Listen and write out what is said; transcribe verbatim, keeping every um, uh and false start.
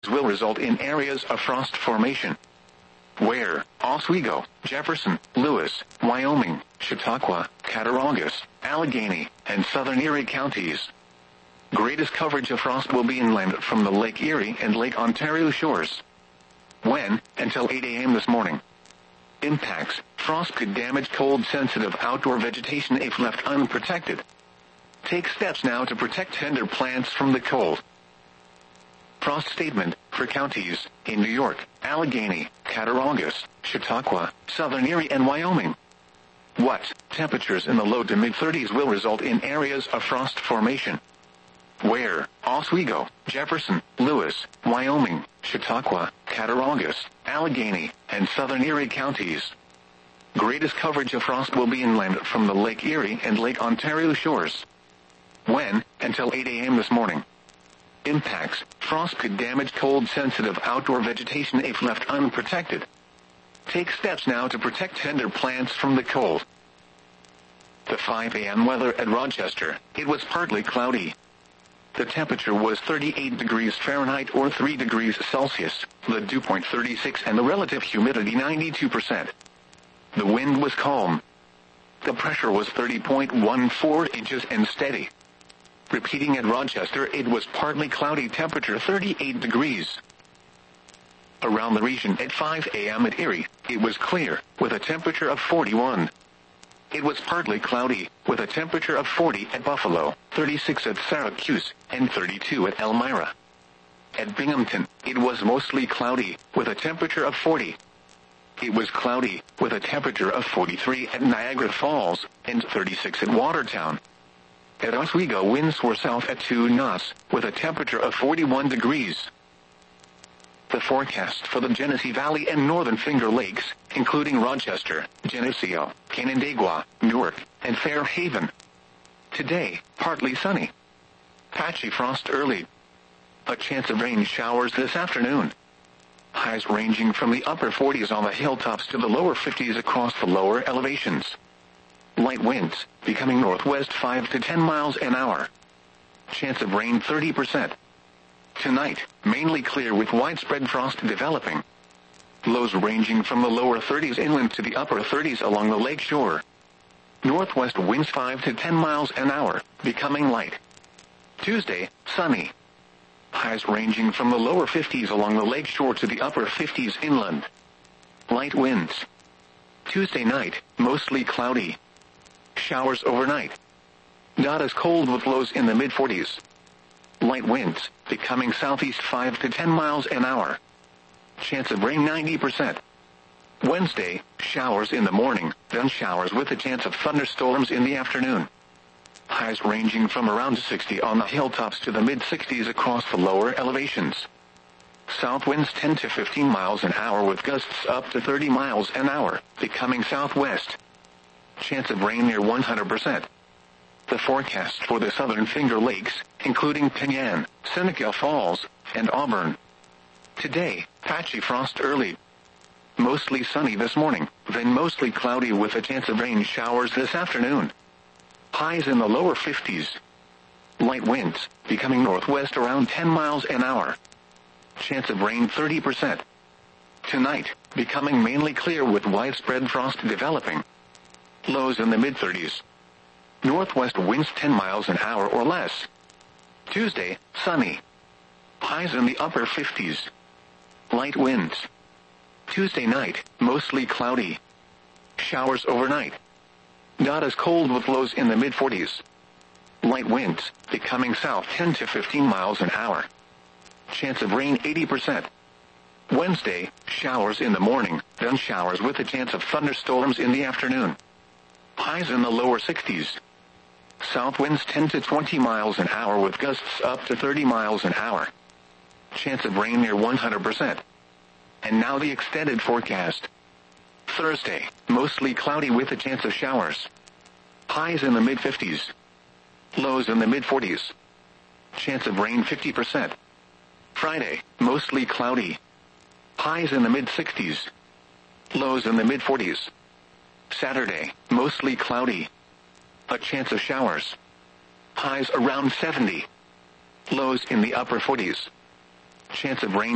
will result in areas of frost formation. Where? Oswego, Jefferson, Lewis, Wyoming, Chautauqua, Cattaraugus, Allegheny, and southern Erie counties. Greatest coverage of frost will be inland from the Lake Erie and Lake Ontario shores. When? Until eight a.m. this morning. Impacts: frost could damage cold-sensitive outdoor vegetation if left unprotected. Take steps now to protect tender plants from the cold. Frost statement for counties in New York: Allegheny, Cattaraugus, Chautauqua, southern Erie, and Wyoming. What? Temperatures in the low to mid-thirties will result in areas of frost formation. Where? Oswego, Jefferson, Lewis, Wyoming, Chautauqua, Cattaraugus, Allegheny, and southern Erie counties. Greatest coverage of frost will be inland from the Lake Erie and Lake Ontario shores. When? Until eight a.m. this morning. Impacts: frost could damage cold-sensitive outdoor vegetation if left unprotected. Take steps now to protect tender plants from the cold. The five a.m. weather at Rochester: it was partly cloudy. The temperature was thirty-eight degrees Fahrenheit or three degrees Celsius, the dew point thirty-six, and the relative humidity ninety-two percent. The wind was calm. The pressure was thirty point one four inches and steady. Repeating at Rochester, it was partly cloudy, temperature thirty-eight degrees. Around the region at five a.m. at Erie, it was clear, with a temperature of forty-one. It was partly cloudy, with a temperature of forty at Buffalo, thirty-six at Syracuse, and thirty-two at Elmira. At Binghamton, it was mostly cloudy, with a temperature of forty. It was cloudy, with a temperature of forty-three at Niagara Falls, and thirty-six at Watertown. At Oswego, winds were south at two knots, with a temperature of forty-one degrees. The forecast for the Genesee Valley and Northern Finger Lakes, including Rochester, Geneseo, Canandaigua, Newark, and Fairhaven. Today, partly sunny. Patchy frost early. A chance of rain showers this afternoon. Highs ranging from the upper forties on the hilltops to the lower fifties across the lower elevations. Light winds, becoming northwest five to ten miles an hour. Chance of rain thirty percent. Tonight, mainly clear with widespread frost developing. Lows ranging from the lower thirties inland to the upper thirties along the lake shore. Northwest winds five to ten miles an hour, becoming light. Tuesday, sunny. Highs ranging from the lower fifties along the lake shore to the upper fifties inland. Light winds. Tuesday night, mostly cloudy. Showers overnight. Not as cold with lows in the mid-forties. Light winds, becoming southeast five to ten miles an hour. Chance of rain ninety percent. Wednesday, showers in the morning, then showers with a chance of thunderstorms in the afternoon. Highs ranging from around sixty on the hilltops to the mid-sixties across the lower elevations. South winds ten to fifteen miles an hour with gusts up to thirty miles an hour, becoming southwest. Chance of rain near one hundred percent. The forecast for the Southern Finger Lakes, including Penyan, Seneca Falls, and Auburn. Today, patchy frost early. Mostly sunny this morning, then mostly cloudy with a chance of rain showers this afternoon. Highs in the lower fifties. Light winds, becoming northwest around ten miles an hour. Chance of rain thirty percent. Tonight, becoming mainly clear with widespread frost developing. Lows in the mid-thirties. Northwest winds ten miles an hour or less. Tuesday, sunny. Highs in the upper fifties. Light winds. Tuesday night, mostly cloudy. Showers overnight. Not as cold with lows in the mid-forties. Light winds, becoming south ten to fifteen miles an hour. Chance of rain eighty percent. Wednesday, showers in the morning, then showers with a chance of thunderstorms in the afternoon. Highs in the lower sixties. South winds ten to twenty miles an hour with gusts up to thirty miles an hour. Chance of rain near one hundred percent. And now the extended forecast. Thursday, mostly cloudy with a chance of showers. Highs in the mid-fifties. Lows in the mid-forties. Chance of rain fifty percent. Friday, mostly cloudy. Highs in the mid-sixties. Lows in the mid-forties. Saturday, mostly cloudy. A chance of showers. Highs around seventy. Lows in the upper forties. Chance of rain